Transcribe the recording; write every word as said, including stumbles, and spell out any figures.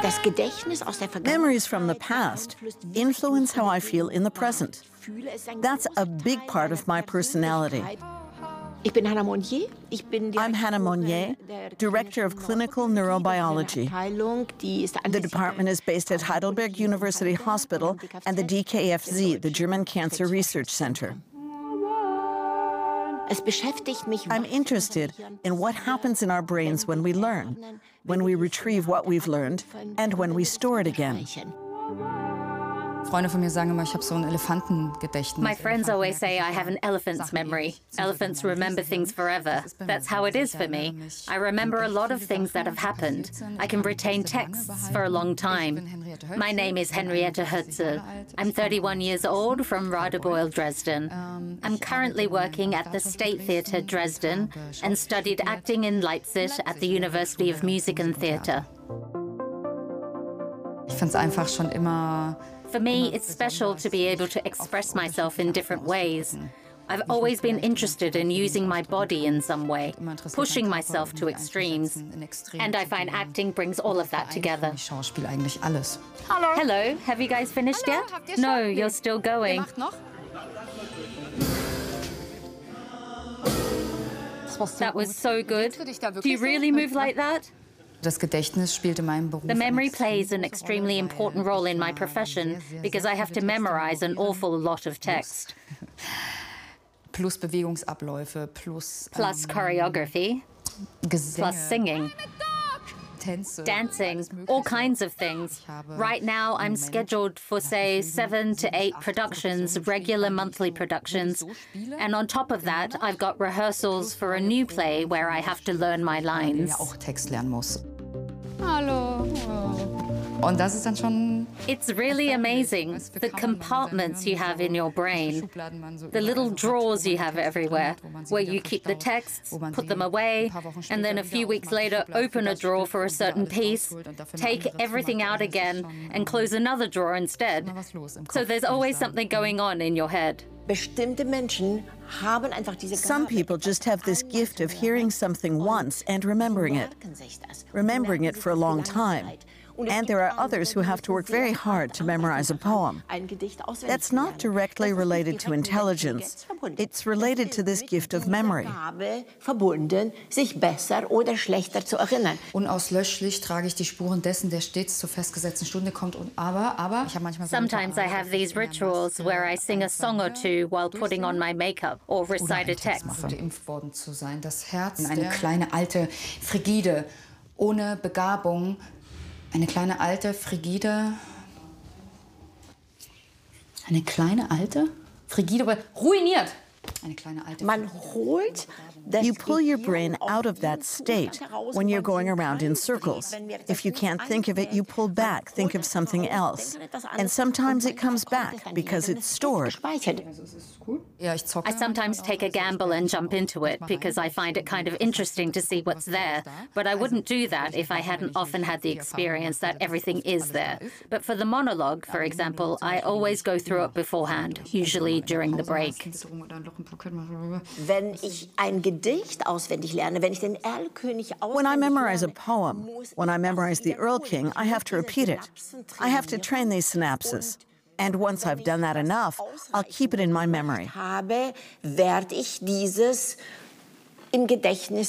Memories from the past influence how I feel in the present. That's a big part of my personality. I'm Hannah Monnier, Director of Clinical Neurobiology. The department is based at Heidelberg University Hospital and the D K F Z, the German Cancer Research Center. I'm interested in what happens in our brains when we learn, when we retrieve what we've learned, and when we store it again. My friends always say I have an elephant's memory. Elephants remember things forever. That's how it is for me. I remember a lot of things that have happened. I can retain texts for a long time. My name is Henriette Herzl. I'm thirty-one years old from Radebeul, Dresden. I'm currently working at the State Theatre Dresden and studied acting in Leipzig at the University of Music and Theatre. For me, it's special to be able to express myself in different ways. I've always been interested in using my body in some way, pushing myself to extremes. And I find acting brings all of that together. Hello. Hello, have you guys finished Hello, yet? No, you're still going. That was so good. Do you really move like that? The memory plays an extremely important role in my profession because I have to memorize an awful lot of text. Plus choreography, plus singing, dancing, all kinds of things. Right now, I'm scheduled for, say, seven to eight productions, regular monthly productions. And on top of that, I've got rehearsals for a new play where I have to learn my lines. Hallo. It's really amazing, the compartments you have in your brain, the little drawers you have everywhere, where you keep the texts, put them away, and then a few weeks later open a drawer for a certain piece, take everything out again, and close another drawer instead. So there's always something going on in your head. Some people just have this gift of hearing something once and remembering it, remembering it for a long time. And there are others who have to work very hard to memorize a poem. That's not directly related to intelligence. It's related to this gift of memory. Unauslöschlich trage ich die Spuren dessen, der stets zur festgesetzten Stunde kommt. Und aber, aber, ich habe manchmal so Sometimes I have these rituals where I sing a song or two while putting on my makeup or recite a text. Geimpft worden zu sein. Das Herz, eine kleine alte Frigide ohne Begabung. Eine kleine alte, frigide, eine kleine alte, frigide, aber ruiniert. Eine kleine alte. Man holt You pull your brain out of that state when you're going around in circles. If you can't think of it, you pull back, think of something else. And sometimes it comes back because it's stored. I sometimes take a gamble and jump into it because I find it kind of interesting to see what's there. But I wouldn't do that if I hadn't often had the experience that everything is there. But for the monologue, for example, I always go through it beforehand, usually during the break. Wenn ich ein Gedicht auswendig lerne, wenn ich den Erlkönig auswendig When I memorize a poem, when I memorize the Earl King, I have to repeat it. I have to train these synapses. And once I've done that enough, I'll keep it in my memory. habe, werde ich dieses im Gedächtnis